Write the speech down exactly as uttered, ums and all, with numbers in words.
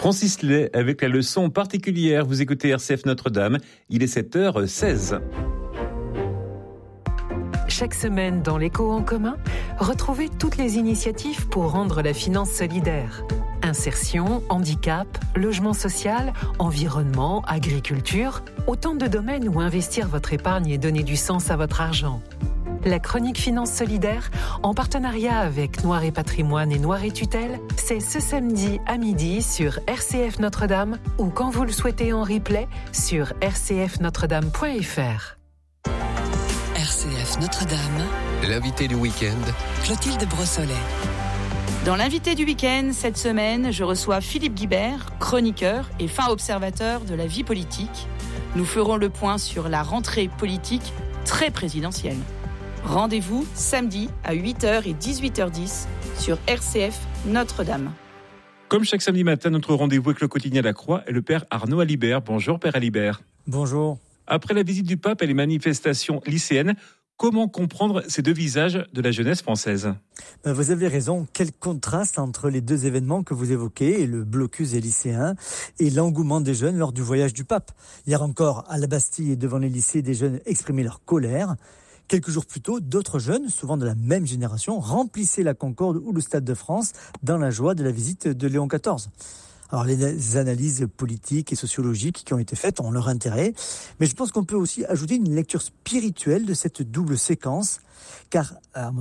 Francis Lay avec la leçon particulière. Vous écoutez R C F Notre-Dame, il est sept heures seize. Chaque semaine dans l'Écho en commun, retrouvez toutes les initiatives pour rendre la finance solidaire. Insertion, handicap, logement social, environnement, agriculture, autant de domaines où investir votre épargne et donner du sens à votre argent. La chronique Finance Solidaire, en partenariat avec Noir et Patrimoine et Noir et Tutelle, c'est ce samedi à midi sur R C F Notre-Dame ou quand vous le souhaitez en replay sur r c f notre dame point f r. R C F Notre-Dame, l'invité du week-end, Clotilde Brossolet. Dans l'invité du week-end, cette semaine, je reçois Philippe Guibert, chroniqueur et fin observateur de la vie politique. Nous ferons le point sur la rentrée politique très présidentielle. Rendez-vous samedi à huit heures et dix-huit heures dix sur R C F Notre-Dame. Comme chaque samedi matin, notre rendez-vous avec le quotidien La Croix est le père Arnaud Alibert. Bonjour père Alibert. Bonjour. Après la visite du pape et les manifestations lycéennes, comment comprendre ces deux visages de la jeunesse française ? Ben vous avez raison, quel contraste entre les deux événements que vous évoquez, le blocus des lycéens et l'engouement des jeunes lors du voyage du pape. Hier encore, à la Bastille et devant les lycées, des jeunes exprimaient leur colère. Quelques jours plus tôt, d'autres jeunes, souvent de la même génération, remplissaient la Concorde ou le Stade de France dans la joie de la visite de Léon quatorze. Alors les analyses politiques et sociologiques qui ont été faites ont leur intérêt, mais je pense qu'on peut aussi ajouter une lecture spirituelle de cette double séquence, car à mon